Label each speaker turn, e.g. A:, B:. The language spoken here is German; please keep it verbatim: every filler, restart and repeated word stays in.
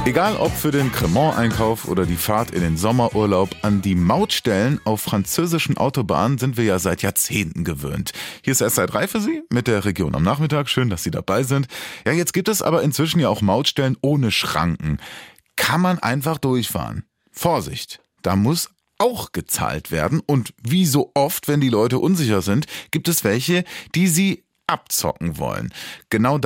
A: Egal ob für den Cremant-Einkauf oder die Fahrt in den Sommerurlaub, an die Mautstellen auf französischen Autobahnen sind wir ja seit Jahrzehnten gewöhnt. Hier ist S R drei für Sie mit der Region am Nachmittag. Schön, dass Sie dabei sind. Ja, jetzt gibt es aber inzwischen ja auch Mautstellen ohne Schranken. Kann man einfach durchfahren. Vorsicht, da muss auch gezahlt werden. Und wie so oft, wenn die Leute unsicher sind, gibt es welche, die sie abzocken wollen. Genau